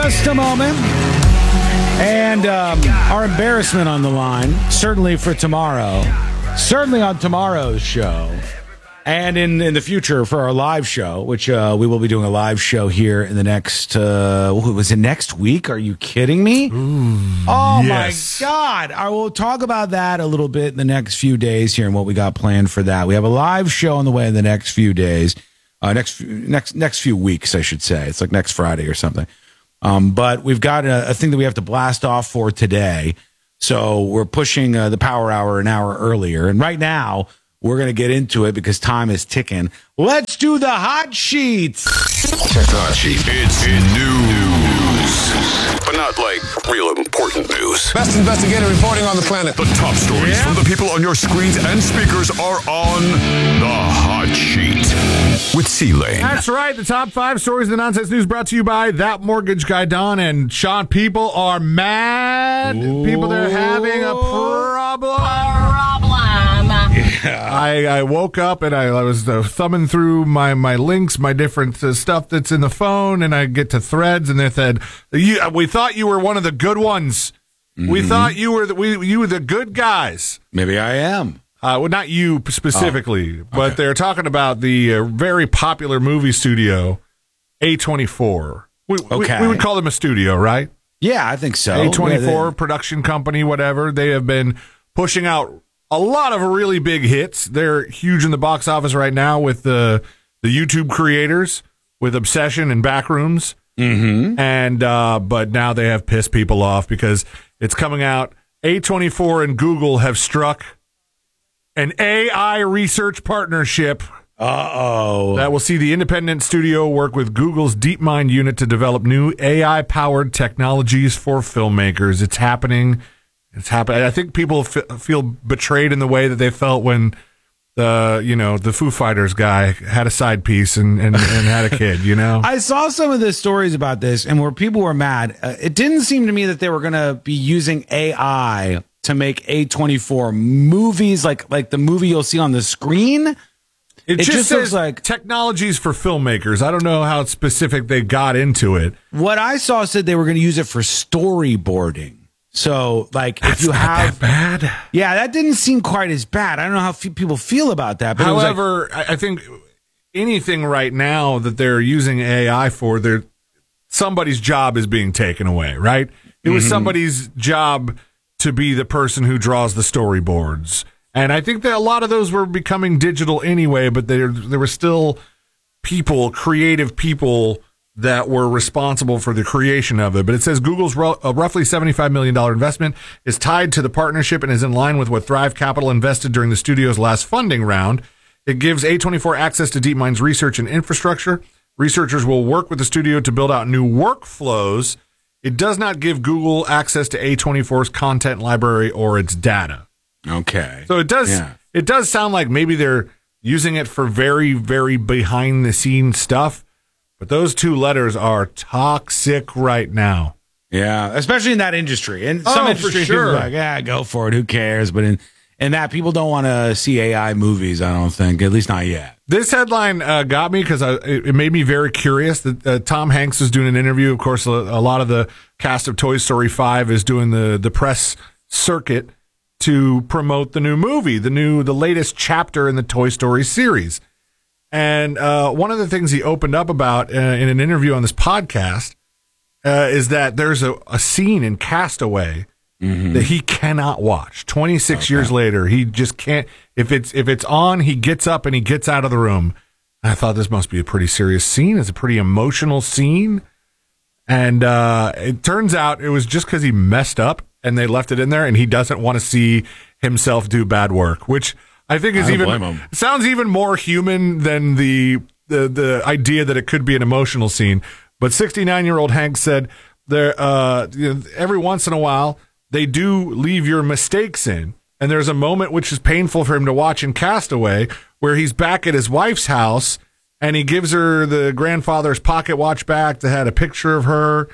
just a moment. And our embarrassment on the line, certainly for tomorrow, certainly on tomorrow's show, and in the future for our live show, which we will be doing a live show here in the next, was it next week? Are you kidding me? Oh, yes. My God. I will talk about that a little bit in the next few days here and what we got planned for that. We have a live show on the way in the next few days, next few weeks, I should say. It's like next Friday or something. But we've got a thing that we have to blast off for today. So we're pushing the Power Hour an hour earlier. And right now, we're going to get into it because time is ticking. Let's do the hot sheets. Check the hot sheet. It's news, but not like real important news. Best investigative reporting on the planet. The top stories from the people on your screens and speakers are on the hot sheet with C-Lane. That's right. The top 5 stories of the nonsense news brought to you by That Mortgage Guy Don and Sean. People are mad. Ooh. People, they're having a problem. I woke up and I was thumbing through my links, my different stuff that's in the phone, and I get to Threads, and they said, "We thought you were one of the good ones. Mm-hmm. We thought you were the good guys." Maybe I am. Well, not you specifically, but they're talking about the very popular movie studio, A24. We would call them a studio, right? Yeah, I think so. A24 production company, whatever. They have been pushing out a lot of really big hits. They're huge in the box office right now with the YouTube creators, with Obsession and Backrooms. Mm-hmm. And but now they have pissed people off because it's coming out. A24 and Google have struck an AI research partnership. Uh-oh. That will see the independent studio work with Google's DeepMind unit to develop new AI-powered technologies for filmmakers. It's happening. It's happening. I think people feel betrayed in the way that they felt when the Foo Fighters guy had a side piece and had a kid, I saw some of the stories about this and where people were mad. It didn't seem to me that they were going to be using AI to make A24 movies like the movie you'll see on the screen. It just looks says like technologies for filmmakers. I don't know how specific they got into it. What I saw said they were going to use it for storyboarding. So, like, That's if you have that bad, yeah, that didn't seem quite as bad. I don't know how people feel about that. But however, I think anything right now that they're using AI for, somebody's job is being taken away. Right? It was somebody's job to be the person who draws the storyboards, and I think that a lot of those were becoming digital anyway. But there were still creative people that were responsible for the creation of it. But it says Google's roughly $75 million investment is tied to the partnership and is in line with what Thrive Capital invested during the studio's last funding round. It gives A24 access to DeepMind's research and infrastructure. Researchers will work with the studio to build out new workflows. It does not give Google access to A24's content library or its data. Okay. So it does sound like maybe they're using it for very, very behind-the-scenes stuff. But those 2 letters are toxic right now. Yeah, especially in that industry. And some industries, people are like, go for it. Who cares? But in that, people don't want to see AI movies, I don't think, at least not yet. This headline got me because it made me very curious that Tom Hanks is doing an interview. Of course, a lot of the cast of Toy Story 5 is doing the press circuit to promote the new movie, the latest chapter in the Toy Story series. And one of the things he opened up about in an interview on this podcast is that there's a scene in Castaway that he cannot watch. 26 years later, he just can't. If it's on, he gets up and he gets out of the room. And I thought this must be a pretty serious scene. It's a pretty emotional scene. And it turns out it was just because he messed up and they left it in there, and he doesn't want to see himself do bad work, which I think is sounds even more human than the idea that it could be an emotional scene. But 69-year-old Hank said there every once in a while they do leave your mistakes in, and there's a moment which is painful for him to watch in Castaway where he's back at his wife's house and he gives her the grandfather's pocket watch back that had a picture of her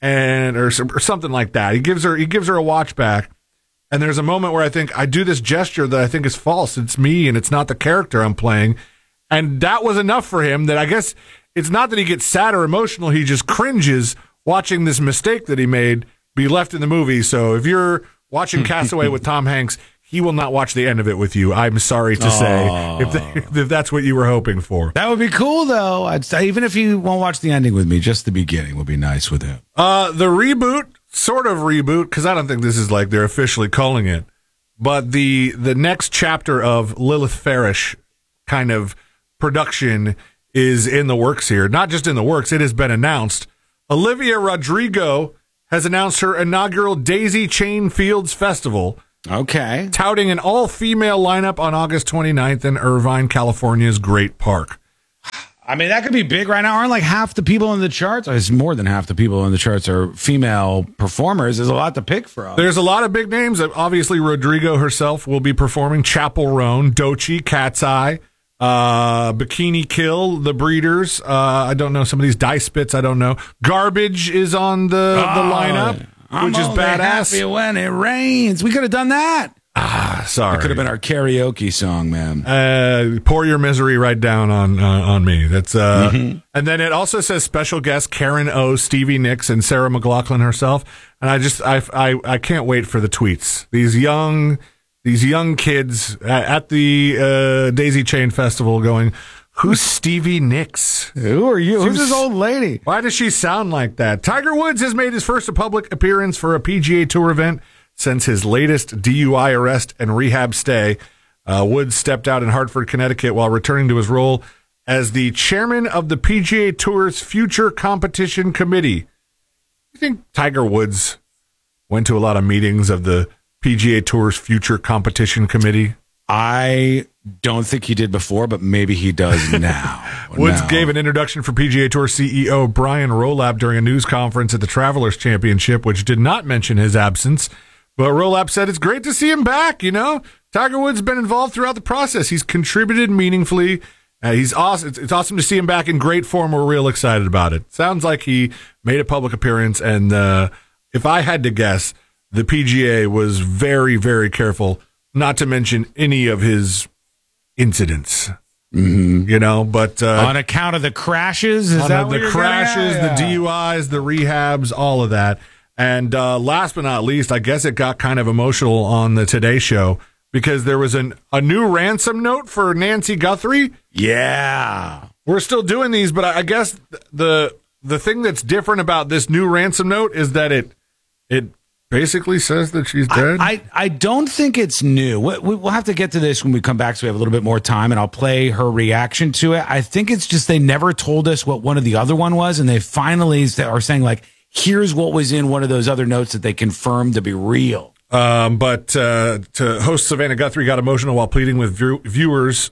or something like that. He gives her a watch back. And there's a moment where I think I do this gesture that I think is false. It's me, and it's not the character I'm playing. And that was enough for him that I guess it's not that he gets sad or emotional. He just cringes watching this mistake that he made be left in the movie. So if you're watching Castaway with Tom Hanks, he will not watch the end of it with you. I'm sorry to say, if that's what you were hoping for. That would be cool, though. I'd say, even if you won't watch the ending with me, just the beginning would be nice with him. The reboot, sort of reboot, because I don't think this is like they're officially calling it, but the next chapter of Lilith Farish kind of production is in the works here. Not just in the works, it has been announced. Olivia Rodrigo has announced her inaugural Daisy Chain Fields Festival. Okay. Touting an all-female lineup on August 29th in Irvine, California's Great Park. I mean, that could be big right now. Aren't like half the people in the charts? It's more than half the people in the charts are female performers. There's a lot to pick from. There's a lot of big names. Obviously, Rodrigo herself will be performing. Chappell Roan, Doechii, Cat's Eye, Bikini Kill, The Breeders. I don't know. Some of these Dice Spits, I don't know. Garbage is on the lineup. Which is badass. Happy when it rains. We could have done that. Sorry. It could have been our karaoke song, man. Pour your misery right down on me. That's And then it also says special guest Karen O, Stevie Nicks, and Sarah McLachlan herself. And I can't wait for the tweets. These young kids at the Daisy Chain Festival going, who's Stevie Nicks? Who are you? Who's this old lady? Why does she sound like that? Tiger Woods has made his first public appearance for a PGA Tour event since his latest DUI arrest and rehab stay. Woods stepped out in Hartford, Connecticut while returning to his role as the chairman of the PGA Tour's Future Competition Committee. You think Tiger Woods went to a lot of meetings of the PGA Tour's Future Competition Committee? I don't think he did before, but maybe he does now. Woods gave an introduction for PGA Tour CEO Brian Rolab during a news conference at the Travelers Championship, which did not mention his absence. But Rolab said it's great to see him back, you know. Tiger Woods has been involved throughout the process. He's contributed meaningfully. He's awesome. It's awesome to see him back in great form. We're real excited about it. Sounds like he made a public appearance, and if I had to guess, the PGA was very, very careful not to mention any of his incidents. You know, but on account of the crashes, the crashes, the DUIs, the rehabs, all of that. And last but not least, I guess it got kind of emotional on the Today Show because there was a new ransom note for Nancy Guthrie. Yeah, we're still doing these, but I guess the thing that's different about this new ransom note is that it basically says that she's dead. I don't think it's new. We'll have to get to this when we come back, so we have a little bit more time, and I'll play her reaction to it. I think it's just they never told us what one of the other one was, and they finally are saying, like, here's what was in one of those other notes that they confirmed to be real. But to host Savannah Guthrie got emotional while pleading with viewers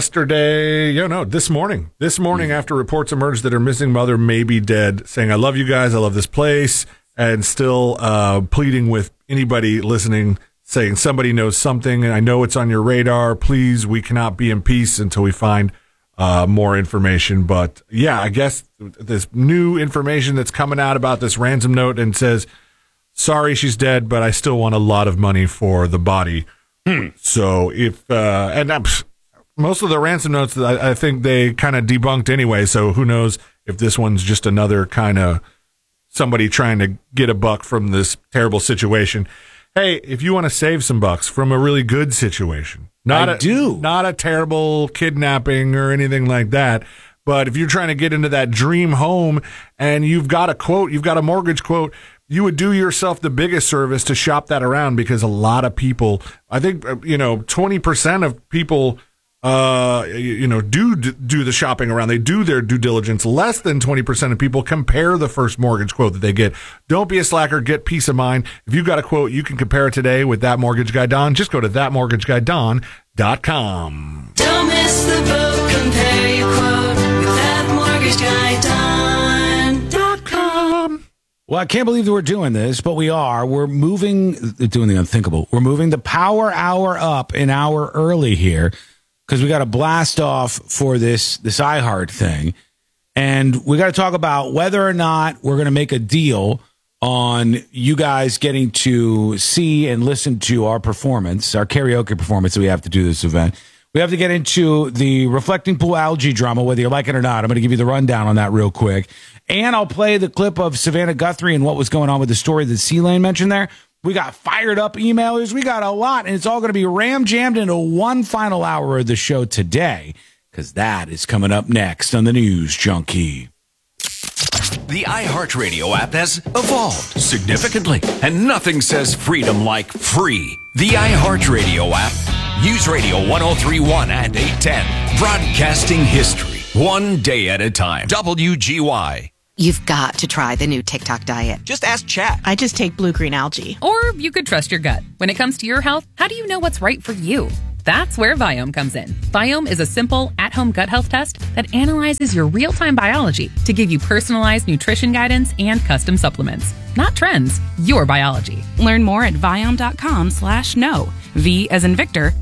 this morning. After reports emerged that her missing mother may be dead, saying, I love you guys, I love this place. And still pleading with anybody listening, saying somebody knows something, and I know it's on your radar. Please, we cannot be in peace until we find more information. But, yeah, I guess this new information that's coming out about this ransom note and says, sorry, she's dead, but I still want a lot of money for the body. So if most of the ransom notes, I think they kind of debunked anyway, so who knows if this one's just another kind of somebody trying to get a buck from this terrible situation. Hey, if you want to save some bucks from a really good situation, not a terrible kidnapping or anything like that, but if you're trying to get into that dream home and you've got a mortgage quote, you would do yourself the biggest service to shop that around, because a lot of people, I think, 20% of people do the shopping around. They do their due diligence. Less than 20% of people compare the first mortgage quote that they get. Don't be a slacker. Get peace of mind. If you've got a quote, you can compare it today with That Mortgage Guy Don. Just go to thatmortgageguyDon.com. Don't miss the boat. Compare your quote with thatmortgageguyDon.com. Well, I can't believe that we're doing this, but we are. We're doing the unthinkable. We're moving the power hour up an hour early here, because we got to blast off for this iHeart thing. And we got to talk about whether or not we're going to make a deal on you guys getting to see and listen to our performance, our karaoke performance that we have to do this event. We have to get into the reflecting pool algae drama, whether you like it or not. I'm going to give you the rundown on that real quick. And I'll play the clip of Savannah Guthrie and what was going on with the story that C-Lane mentioned there. We got fired up emailers. We got a lot, and it's all going to be ram-jammed into one final hour of the show today, because that is coming up next on the News Junkie. The iHeartRadio app has evolved significantly, and nothing says freedom like free. The iHeartRadio app. Use Radio 103.1 and 810. Broadcasting history, one day at a time. WGY. You've got to try the new TikTok diet. Just ask Chat. I just take blue-green algae. Or you could trust your gut. When it comes to your health, how do you know what's right for you? That's where Viome comes in. Viome is a simple, at-home gut health test that analyzes your real-time biology to give you personalized nutrition guidance and custom supplements. Not trends, your biology. Learn more at Viome.com/know. V as in Victor,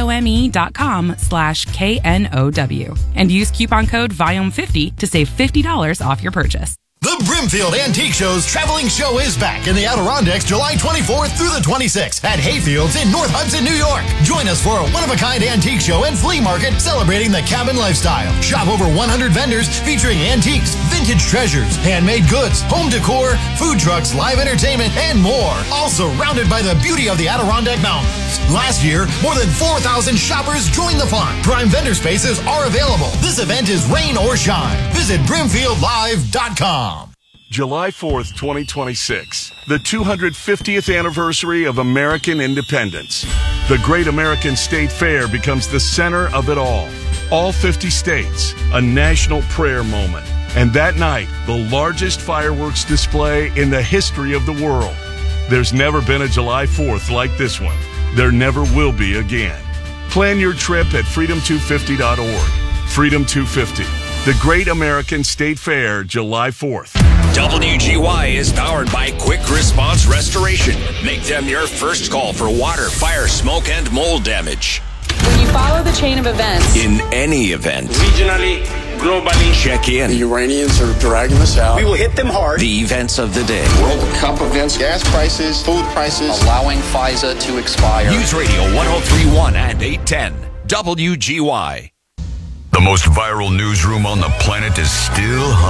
IOME.com/KNOW. And use coupon code VIOME50 to save $50 off your purchase. The Brimfield Antique Show's traveling show is back in the Adirondacks July 24th through the 26th at Hayfields in North Hudson, New York. Join us for a one-of-a-kind antique show and flea market celebrating the cabin lifestyle. Shop over 100 vendors featuring antiques, vintage treasures, handmade goods, home decor, food trucks, live entertainment, and more. All surrounded by the beauty of the Adirondack Mountains. Last year, more than 4,000 shoppers joined the fun. Prime vendor spaces are available. This event is rain or shine. Visit BrimfieldLive.com. July 4th, 2026, the 250th anniversary of American independence. The Great American State Fair becomes the center of it all. All 50 states, a national prayer moment. And that night, the largest fireworks display in the history of the world. There's never been a July 4th like this one. There never will be again. Plan your trip at freedom250.org. Freedom 250. The Great American State Fair, July 4th. WGY is powered by Quick Response Restoration. Make them your first call for water, fire, smoke, and mold damage. When you follow the chain of events, In any event, regionally, globally, check in. The Iranians are dragging us out. we will hit them hard. The events of the day. World Cup events, gas prices, food prices. Allowing FISA to expire. News Radio 103.1 and 810. WGY. The most viral newsroom on the planet is still